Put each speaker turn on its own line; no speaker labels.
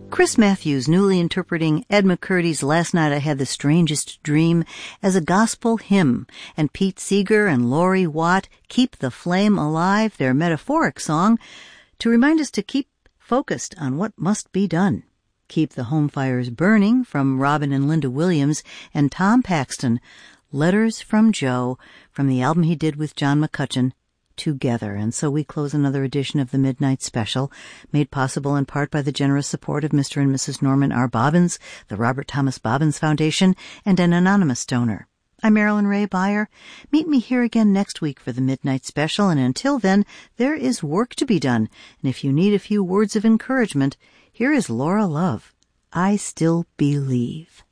Chris Matthews newly interpreting Ed McCurdy's Last Night I Had the Strangest Dream as a gospel hymn, and Pete Seeger and Lori Watt Keep the Flame Alive, their metaphoric song, to remind us to keep focused on what must be done. Keep the Home Fires Burning from Robin and Linda Williams, and Tom Paxton, Letters from Joe, from the album he did with John McCutcheon, Together. And so we close another edition of the Midnight Special, made possible in part by the generous support of Mr. and Mrs. Norman R. Bobbins, the Robert Thomas Bobbins Foundation, and an anonymous donor. I'm Marilyn Ray Beyer. Meet me here again next week for the Midnight Special, and until then, there is work to be done. And if you need a few words of encouragement, here is Laura Love. I Still Believe.